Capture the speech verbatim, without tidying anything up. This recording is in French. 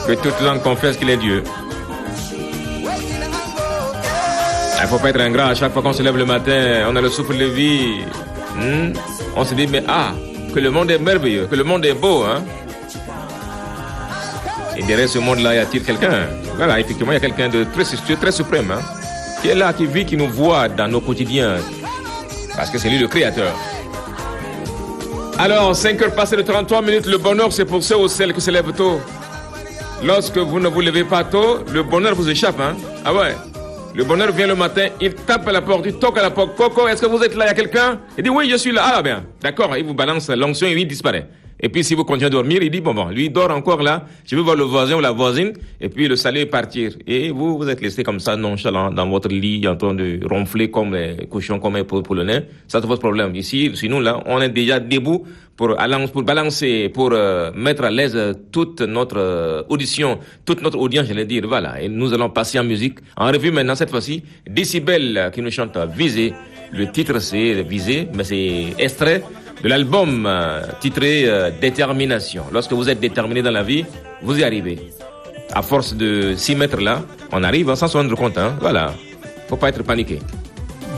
Que toute langue confesse qu'il est Dieu. Il ne faut pas être ingrat. À chaque fois qu'on se lève le matin, on a le souffle de vie. Hmm? On se dit, mais ah, que le monde est merveilleux, que le monde est beau. Hein? Et derrière ce monde-là, y a-t-il quelqu'un? Voilà, effectivement, il y a quelqu'un de très, très suprême. Hein? Qui est là, qui vit, qui nous voit dans nos quotidiens. Parce que c'est lui le créateur. Alors, cinq heures passées de trente-trois minutes, le bonheur, c'est pour ceux ou celles qui se lèvent tôt. Lorsque vous ne vous levez pas tôt, le bonheur vous échappe. Hein? Ah ouais? Le bonheur vient le matin, il tape à la porte, il toque à la porte. Coco, est-ce que vous êtes là? Il y a quelqu'un? Il dit oui, je suis là. Ah bien, d'accord. Il vous balance l'onction et il disparaît. Et puis si vous continuez à dormir, il dit bon bon, lui il dort encore là. Je vais voir le voisin ou la voisine. Et puis le salut est partir. Et vous, vous êtes laissé comme ça, nonchalant, dans votre lit, en train de ronfler comme les cochons, comme les polonais. Ça c'est votre problème. Ici, sinon là, on est déjà debout pour, pour balancer, pour euh, mettre à l'aise toute notre euh, audition, toute notre audience, j'allais dire. Voilà. Et nous allons passer en musique. En revue maintenant, cette fois-ci, Décibel qui nous chante Visé. Le titre c'est Visé, mais c'est extrait de l'album euh, titré euh, Détermination. Lorsque vous êtes déterminé dans la vie, vous y arrivez. À force de s'y mettre là, on arrive hein, sans se rendre compte. Hein. Voilà. Faut pas être paniqué.